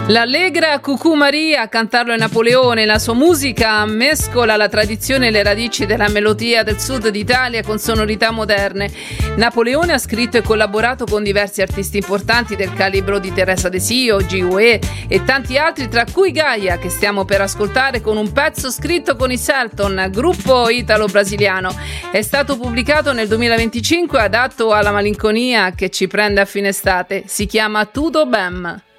L'allegra Cucù Maria, a cantarlo è Napoleone. La sua musica mescola la tradizione e le radici della melodia del sud d'Italia con sonorità moderne. Napoleone ha scritto e collaborato con diversi artisti importanti del calibro di Teresa De Sio, G.U.E. e tanti altri, tra cui Gaia, che stiamo per ascoltare con un pezzo scritto con i Selton, gruppo italo-brasiliano. È stato pubblicato nel 2025, adatto alla malinconia che ci prende a fine estate. Si chiama Tudo Bem.